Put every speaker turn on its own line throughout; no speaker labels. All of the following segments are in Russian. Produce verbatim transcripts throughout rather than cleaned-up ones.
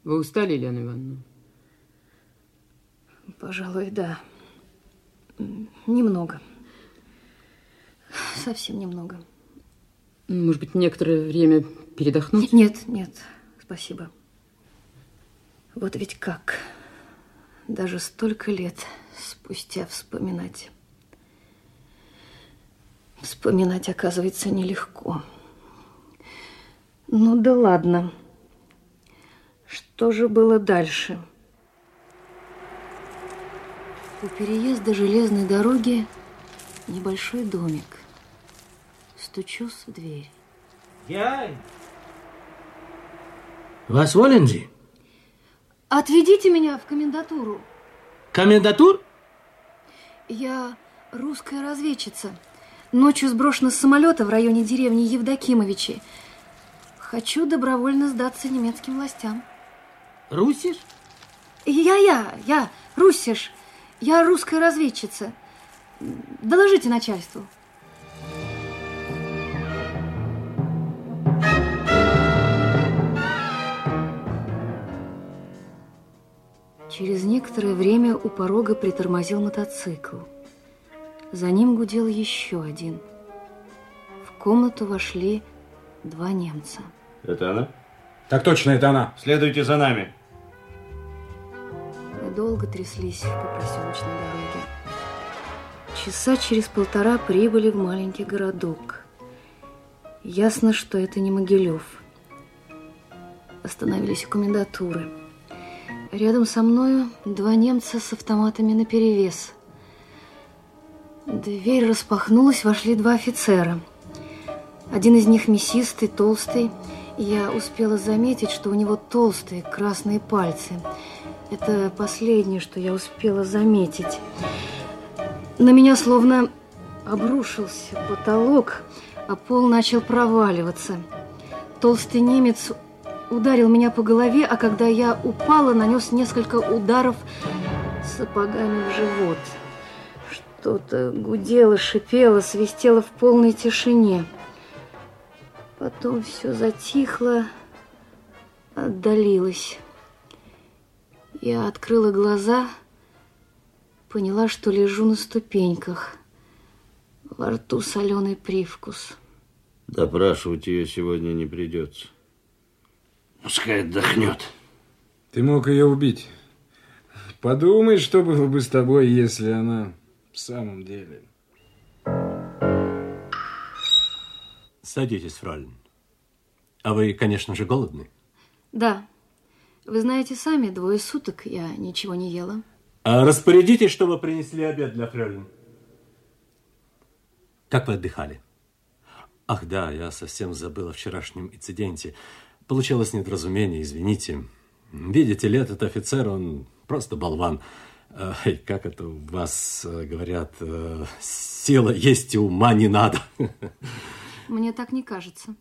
Вы устали, Елена Ивановна?
Пожалуй, да. Немного. Совсем немного.
Может быть, некоторое время передохнуть?
Нет, нет, спасибо. Вот ведь как. Даже столько лет спустя вспоминать. Вспоминать, оказывается, нелегко. Ну да ладно. Что же было дальше? У переезда железной дороги небольшой домик. Стучусь в дверь.
Я? Was wollen Sie?
Отведите меня в комендатуру.
Комендатур?
Я русская разведчица. Ночью сброшена с самолета в районе деревни Евдокимовичи. Хочу добровольно сдаться немецким властям.
Русиш?
Я, я, я, Русиш. Я русская разведчица. Доложите начальству. Через некоторое время у порога притормозил мотоцикл. За ним гудел еще один. В комнату вошли два немца.
Это она?
Так точно, это она.
Следуйте за нами.
Мы долго тряслись по проселочной дороге. Часа через полтора прибыли в маленький городок. Ясно, что это не Могилев. Остановились у комендатуры. Рядом со мною два немца с автоматами наперевес. Дверь распахнулась, вошли два офицера. Один из них мясистый, толстый. Я успела заметить, что у него толстые красные пальцы. Это последнее, что я успела заметить. На меня словно обрушился потолок, а пол начал проваливаться. Толстый немец ударил меня по голове, а когда я упала, нанес несколько ударов сапогами в живот. Что-то гудело, шипело, свистело в полной тишине. Потом все затихло, отдалилось. Я открыла глаза, поняла, что лежу на ступеньках. Во рту соленый привкус.
Допрашивать ее сегодня не придется. Пускай отдохнет.
Ты мог ее убить. Подумай, что было бы с тобой, если она в самом деле...
Садитесь, фролин. А вы, конечно же, голодны?
Да. Вы знаете сами, двое суток я ничего не ела.
А распорядитесь, чтобы принесли обед для фролин. Как вы отдыхали? Ах, да, я совсем забыл о вчерашнем инциденте. Получилось недоразумение, извините. Видите ли, этот офицер, он просто болван. Эй, как это у вас говорят, сила есть и ума не надо.
Мне так не кажется.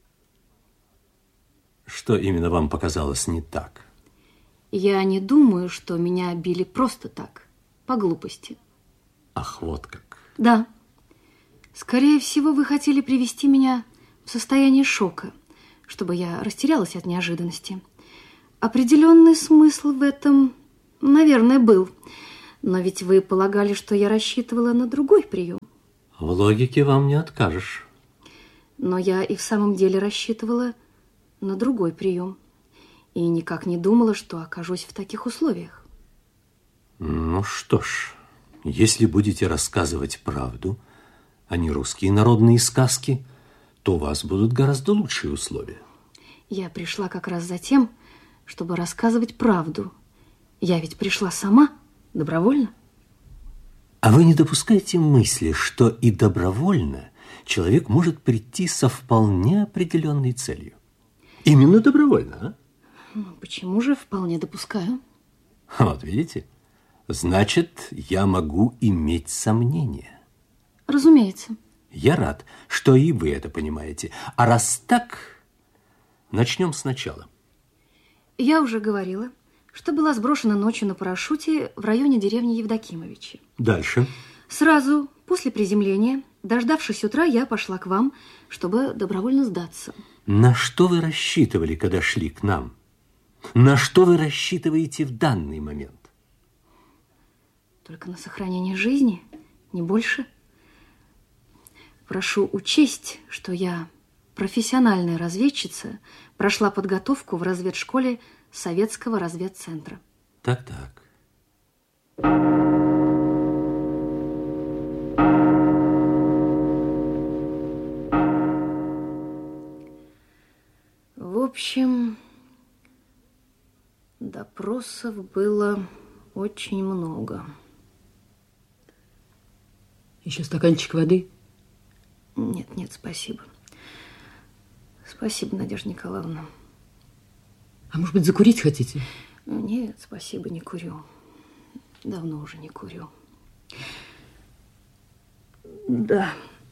Что именно вам показалось не так?
Я не думаю, что меня били просто так, по глупости.
Ах, вот как.
Да. Скорее всего, вы хотели привести меня в состояние шока, чтобы я растерялась от неожиданности. Определенный смысл в этом, наверное, был. Но ведь вы полагали, что я рассчитывала на другой прием.
В логике вам не откажешь.
Но я и в самом деле рассчитывала на другой прием. И никак не думала, что окажусь в таких условиях.
Ну что ж, если будете рассказывать правду, а не русские народные сказки, то у вас будут гораздо лучшие условия.
Я пришла как раз за тем, чтобы рассказывать правду. Я ведь пришла сама, добровольно.
А вы не допускаете мысли, что и добровольно человек может прийти со вполне определенной целью? Именно добровольно, а?
Ну, почему же вполне допускаю?
Вот видите, значит, я могу иметь сомнения.
Разумеется.
Я рад, что и вы это понимаете. А раз так, начнем сначала.
Я уже говорила, что была сброшена ночью на парашюте в районе деревни Евдокимовичи.
Дальше.
Сразу после приземления, дождавшись утра, я пошла к вам, чтобы добровольно сдаться.
На что вы рассчитывали, когда шли к нам? На что вы рассчитываете в данный момент?
Только на сохранение жизни, не больше. Прошу учесть, что я профессиональная разведчица, прошла подготовку в разведшколе Советского разведцентра.
Так-так.
В общем, допросов было очень много.
Еще стаканчик воды?
Нет, нет, спасибо. Спасибо, Надежда Николаевна.
А может быть, закурить хотите?
Нет, спасибо, не курю. Давно уже не курю. Да.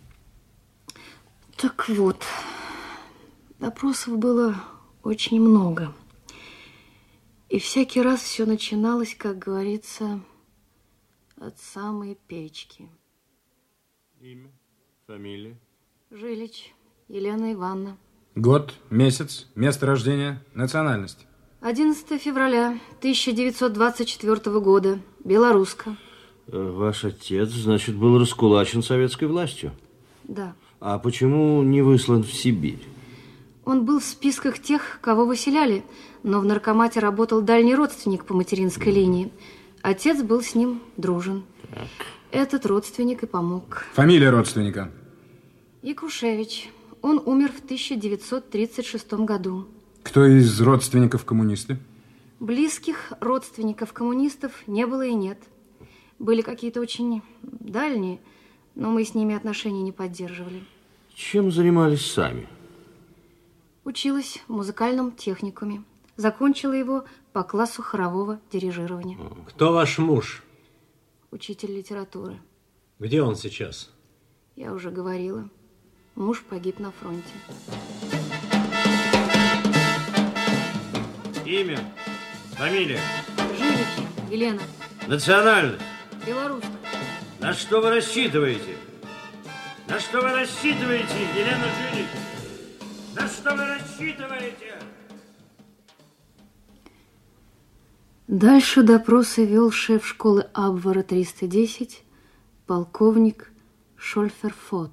Так вот, допросов было очень много. И всякий раз все начиналось, как говорится, от самой печки.
Имя, фамилия?
Жилич Елена Ивановна.
Год, месяц, место рождения, национальность.
одиннадцатого февраля тысяча девятьсот двадцать четвёртого года. Белоруска.
Ваш отец, значит, был раскулачен советской властью?
Да.
А почему не выслан в Сибирь?
Он был в списках тех, кого выселяли, но в наркомате работал дальний родственник по материнской mm. линии. Отец был с ним дружен. Так. Этот родственник и помог.
Фамилия родственника?
Якушевич. Он умер в тысяча девятьсот тридцать шестом году.
Кто из родственников коммунисты?
Близких родственников коммунистов не было и нет. Были какие-то очень дальние, но мы с ними отношения не поддерживали.
Чем занимались сами?
Училась в музыкальном техникуме. Закончила его по классу хорового дирижирования.
Кто ваш муж?
Учитель литературы.
Где он сейчас?
Я уже говорила. Муж погиб на фронте.
Имя, фамилия?
Жилич Елена.
Национальность?
Белорусская.
На что вы рассчитываете? На что вы рассчитываете, Елена Жилич? На что вы рассчитываете?
Дальше допросы вел шеф школы Абвера триста десять, полковник Шольферфот.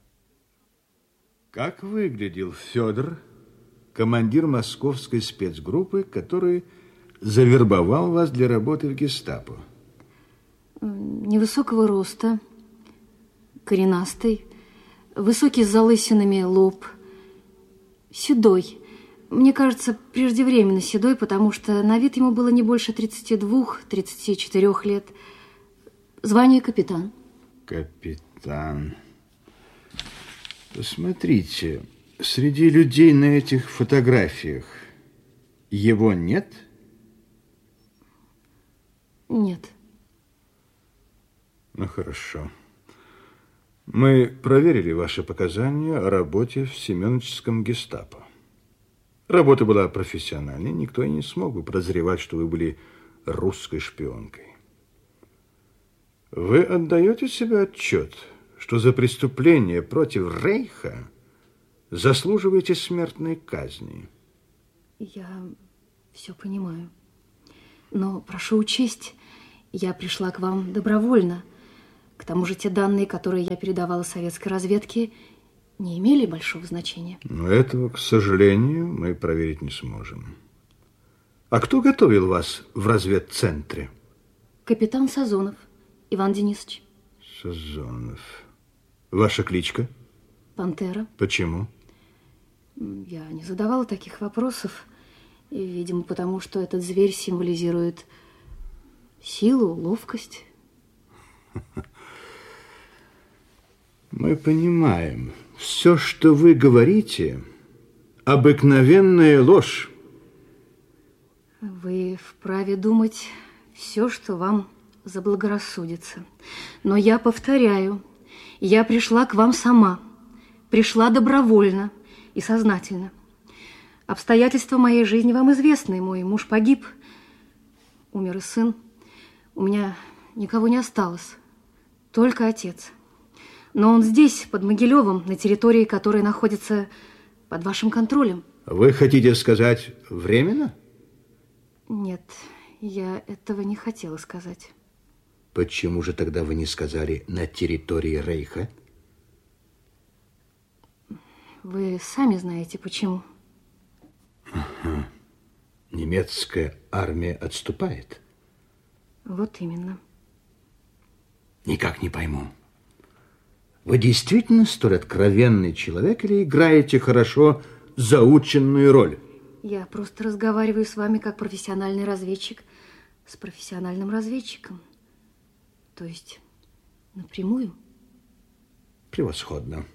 Как выглядел Федор, командир московской спецгруппы, который завербовал вас для работы в гестапо?
Невысокого роста, коренастый, высокий с залысинами лоб, седой. Мне кажется, преждевременно седой, потому что на вид ему было не больше тридцати двух — тридцати четырёх лет. Звание капитан.
Капитан. Посмотрите, среди людей на этих фотографиях его нет?
Нет.
Ну, хорошо. Мы проверили ваши показания о работе в Семеновическом гестапо. Работа была профессиональной, никто и не смог бы подозревать, что вы были русской шпионкой. Вы отдаете себе отчет, что за преступление против Рейха заслуживаете смертной казни?
Я все понимаю. Но прошу учесть, я пришла к вам добровольно. К тому же те данные, которые я передавала советской разведке, не имели большого значения.
Но этого, к сожалению, мы проверить не сможем. А кто готовил вас в разведцентре?
Капитан Сазонов Иван Денисович.
Сазонов. Ваша кличка?
Пантера.
Почему?
Я не задавала таких вопросов. И, видимо, потому что этот зверь символизирует силу, ловкость.
Мы понимаем. Все, что вы говорите, обыкновенная ложь.
Вы вправе думать все, что вам заблагорассудится. Но я повторяю, я пришла к вам сама. Пришла добровольно и сознательно. Обстоятельства моей жизни вам известны. Мой муж погиб, умер и сын. У меня никого не осталось, только отец. Но он здесь, под Могилевым, на территории, которая находится под вашим контролем.
Вы хотите сказать временно?
Нет, я этого не хотела сказать.
Почему же тогда вы не сказали «на территории Рейха»?
Вы сами знаете, почему.
Ага. Немецкая армия отступает?
Вот именно.
Никак не пойму. Вы действительно столь откровенный человек или играете хорошо заученную роль?
Я просто разговариваю с вами как профессиональный разведчик с профессиональным разведчиком. То есть напрямую.
Превосходно.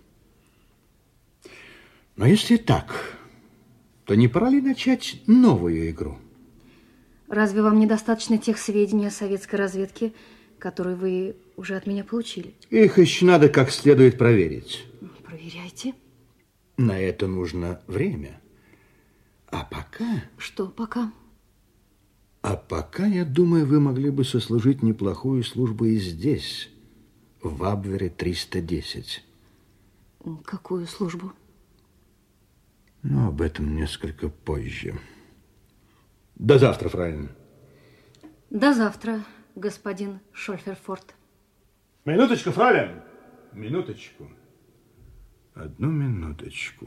Но если так, то не пора ли начать новую игру?
Разве вам недостаточно тех сведений о советской разведке, которые вы уже от меня получили?
Их еще надо как следует проверить.
Проверяйте.
На это нужно время. А пока...
Что пока?
А пока, я думаю, вы могли бы сослужить неплохую службу и здесь, в Абвере триста десять.
Какую службу?
Но об этом несколько позже. До завтра, фрайен.
До завтра, господин Шольферфорд.
Минуточку, фрайен.
Минуточку. Одну минуточку.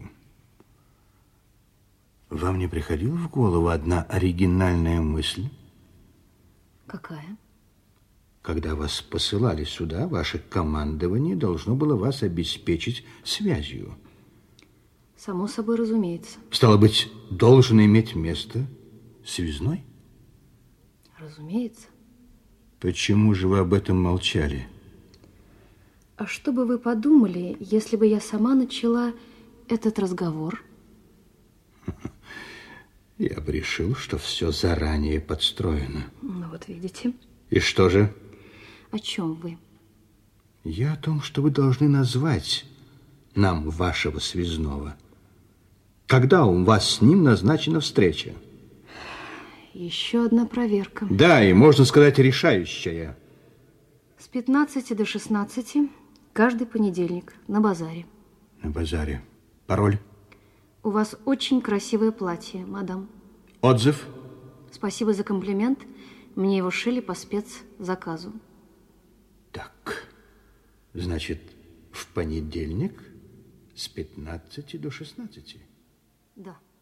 Вам не приходила в голову одна оригинальная мысль?
Какая?
Когда вас посылали сюда, ваше командование должно было вас обеспечить связью.
Само собой разумеется.
Стало быть, должен иметь место связной?
Разумеется.
Почему же вы об этом молчали?
А что бы вы подумали, если бы я сама начала этот разговор?
Я бы решил, что все заранее подстроено.
Ну вот видите.
И что же?
О чем вы?
Я о том, что вы должны назвать нам вашего связного. Когда у вас с ним назначена встреча?
Еще одна проверка.
Да, и можно сказать, решающая.
С пятнадцати до шестнадцати каждый понедельник на базаре.
На базаре. Пароль?
У вас очень красивое платье, мадам.
Отзыв?
Спасибо за комплимент. Мне его шили по спецзаказу.
Так, значит, в понедельник с пятнадцати до шестнадцати?
Да.